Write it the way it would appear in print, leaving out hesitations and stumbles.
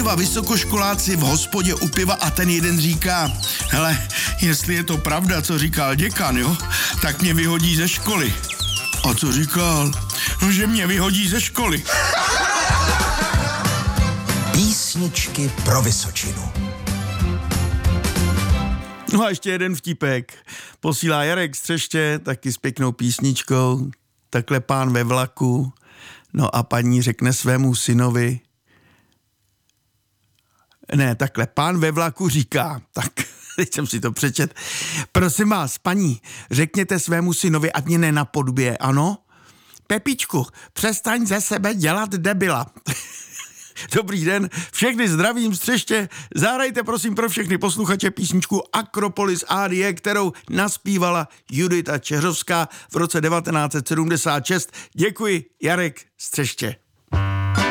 dva vysokoškoláci v hospodě u piva a ten jeden říká: hele, jestli je to pravda, co říkal děkan, jo, tak mě vyhodí ze školy. A co říkal? No, že mě vyhodí ze školy. Písničky pro Vysočinu. No a ještě jeden vtípek. Posílá Jarek Střeště taky s pěknou písničkou. Takhle pán ve vlaku. No a paní řekne svému synovi. Ne, takhle. Pán ve vlaku říká. Tak, teď jsem si to přečet. Prosím vás, paní, řekněte svému synovi, ať mě nenapodobuje, ano? Pepičku, přestaň ze sebe dělat debila. Dobrý den, všechny zdravím Střeště. Zahrajte prosím pro všechny posluchače písničku Akropolis ADE, kterou naspívala Judita Čeřovská v roce 1976. Děkuji, Jarek Střeště.